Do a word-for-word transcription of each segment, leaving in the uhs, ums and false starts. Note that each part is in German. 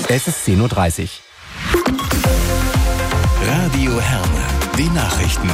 Es ist zehn Uhr dreißig. Radio Herne, die Nachrichten.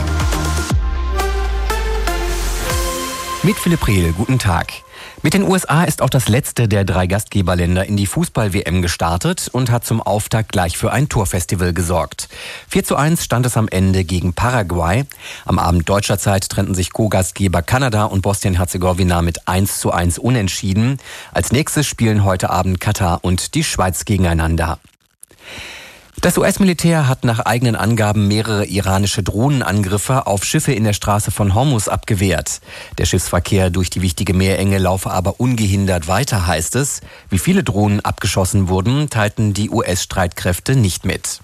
Mit Philipp Rehl, guten Tag. Mit den U S A ist auch das letzte der drei Gastgeberländer in die Fußball-W M gestartet und hat zum Auftakt gleich für ein Torfestival gesorgt. vier zu eins stand es am Ende gegen Paraguay. Am Abend deutscher Zeit trennten sich Co-Gastgeber Kanada und Bosnien-Herzegowina mit eins zu eins unentschieden. Als nächstes spielen heute Abend Katar und die Schweiz gegeneinander. Das U S-Militär hat nach eigenen Angaben mehrere iranische Drohnenangriffe auf Schiffe in der Straße von Hormuz abgewehrt. Der Schiffsverkehr durch die wichtige Meerenge laufe aber ungehindert weiter, heißt es. Wie viele Drohnen abgeschossen wurden, teilten die U S-Streitkräfte nicht mit.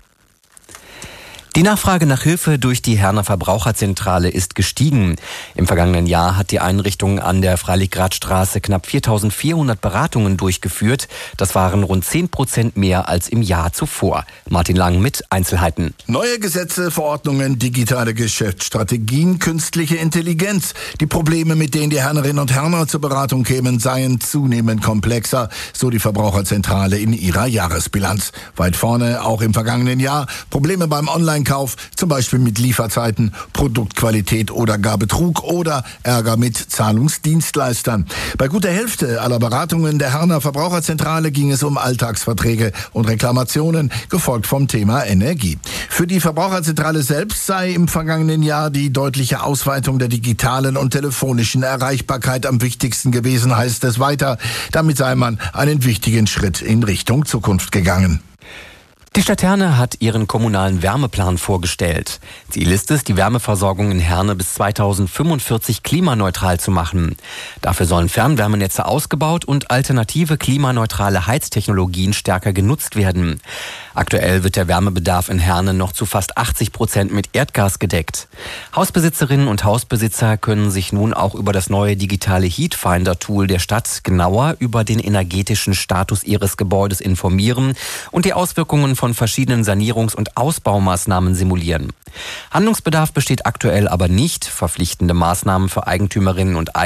Die Nachfrage nach Hilfe durch die Herner Verbraucherzentrale ist gestiegen. Im vergangenen Jahr hat die Einrichtung an der Freiligrathstraße knapp viertausendvierhundert Beratungen durchgeführt. Das waren rund zehn Prozent mehr als im Jahr zuvor. Martin Lang mit Einzelheiten. Neue Gesetze, Verordnungen, digitale Geschäftsstrategien, künstliche Intelligenz. Die Probleme, mit denen die Hernerinnen und Herner zur Beratung kämen, seien zunehmend komplexer, so die Verbraucherzentrale in ihrer Jahresbilanz. Weit vorne, auch im vergangenen Jahr, Probleme beim Online Kauf, zum Beispiel mit Lieferzeiten, Produktqualität oder gar Betrug oder Ärger mit Zahlungsdienstleistern. Bei guter Hälfte aller Beratungen der Herner Verbraucherzentrale ging es um Alltagsverträge und Reklamationen, gefolgt vom Thema Energie. Für die Verbraucherzentrale selbst sei im vergangenen Jahr die deutliche Ausweitung der digitalen und telefonischen Erreichbarkeit am wichtigsten gewesen, heißt es weiter. Damit sei man einen wichtigen Schritt in Richtung Zukunft gegangen. Die Stadt Herne hat ihren kommunalen Wärmeplan vorgestellt. Ziel ist es, die Wärmeversorgung in Herne bis zweitausendfünfundvierzig klimaneutral zu machen. Dafür sollen Fernwärmenetze ausgebaut und alternative klimaneutrale Heiztechnologien stärker genutzt werden. Aktuell wird der Wärmebedarf in Herne noch zu fast achtzig Prozent mit Erdgas gedeckt. Hausbesitzerinnen und Hausbesitzer können sich nun auch über das neue digitale Heatfinder-Tool der Stadt genauer über den energetischen Status ihres Gebäudes informieren und die Auswirkungen von verschiedenen Sanierungs- und Ausbaumaßnahmen simulieren. Handlungsbedarf besteht aktuell aber nicht. Verpflichtende Maßnahmen für Eigentümerinnen und